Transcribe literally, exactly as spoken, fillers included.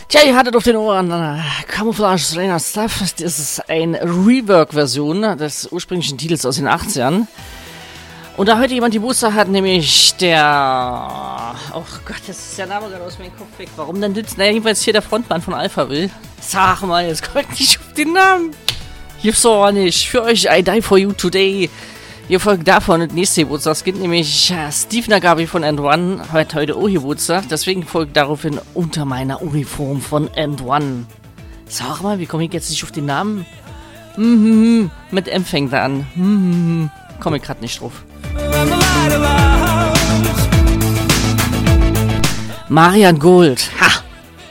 Tja, ihr hattet auf den Ohren uh, Camouflage Strainer Stuff. Das ist eine Rework-Version des ursprünglichen Titels aus den achtzigern. Und da heute jemand die Booster hat, nämlich der... Oh Gott, das ist der Name gerade aus meinem Kopf weg. Warum denn das? Naja, jedenfalls hier der Frontmann von Alphaville. Sag mal, jetzt kommt nicht auf den Namen. Gibt's doch auch nicht. Für euch, I die for you today. Ihr folgt davon und nächste Geburtstag. Es gibt nämlich uh, Steve Nagabi von End One. Hat heute auch Geburtstag. Deswegen folgt daraufhin unter meiner Uniform von End One. Sag mal, wie komme ich jetzt nicht auf den Namen? Mhm, mit M fängt er an. Mhm, komme ich gerade nicht drauf. Marian Gold. Ha!